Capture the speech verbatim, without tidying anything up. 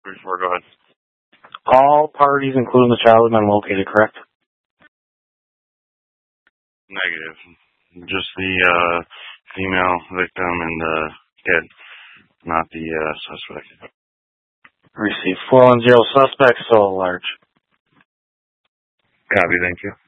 three four, go ahead. All parties, including the child, have been located, correct? Negative. Just the uh, female victim and the kid, not the uh, suspect. Receive four one zero suspect, so large. Copy, thank you.